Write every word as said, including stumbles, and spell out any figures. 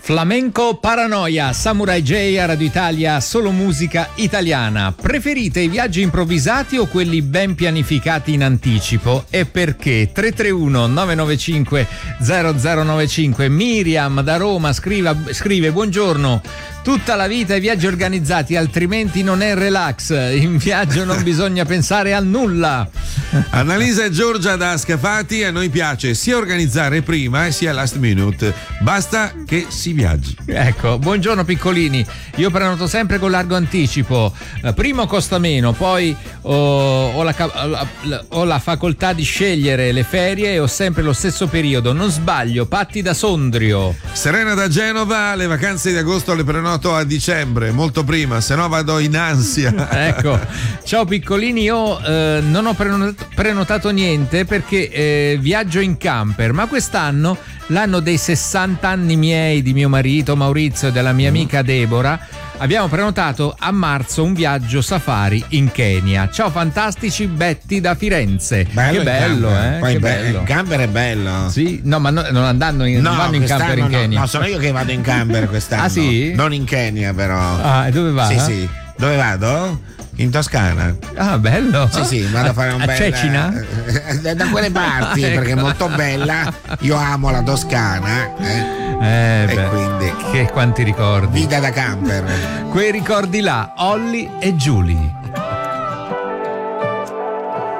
Flamenco Paranoia, Samurai J a Radio Italia, solo musica italiana. Preferite i viaggi improvvisati o quelli ben pianificati in anticipo? E perché? tre tre uno nove nove cinque zero zero nove cinque. Miriam da Roma scrive, scrive buongiorno. Tutta la vita i viaggi organizzati, altrimenti non è relax. In viaggio non bisogna pensare a nulla. Annalisa e Giorgia da Scafati, a noi piace sia organizzare prima sia last minute. Basta che si viaggi. Ecco, buongiorno piccolini. Io prenoto sempre con largo anticipo. Primo costa meno, poi ho, ho, la, ho la facoltà di scegliere le ferie e ho sempre lo stesso periodo. Non sbaglio, patti da Sondrio. Serena da Genova, le vacanze di agosto le prenoto a dicembre, molto prima, se no vado in ansia. Ecco, ciao piccolini, io eh, non ho prenotato, prenotato niente perché eh, viaggio in camper, ma quest'anno, l'anno dei sessanta anni miei, di mio marito Maurizio e della mia amica Deborah, abbiamo prenotato a marzo un viaggio safari in Kenya. Ciao fantastici, Betty da Firenze. Bello, che bello, camper. eh? Poi che be- bello. Il camper è bello. Sì, no, ma no, non andando in, no, non vanno in camper in no, Kenya. No, sono io che vado in camper quest'anno. Ah sì? Non in Kenya però. Ah, e dove va? Sì, sì. Dove vado? In Toscana. Ah, bello. Sì, sì, vado a fare un a bel. Cecina? Da quelle parti, Ecco. perché è molto bella. Io amo la Toscana. Eh. Eh, E beh, quindi che quanti ricordi. vita da camper. Quei ricordi là, Olly e Julie.